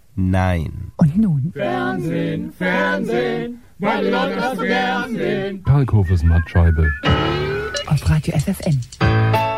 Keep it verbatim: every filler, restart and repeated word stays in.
Nein. Und nun? Fernsehen, Fernsehen, weil die Leute das so gern sehen. Kalkhofes Mattscheibe. Auf Radio F F N.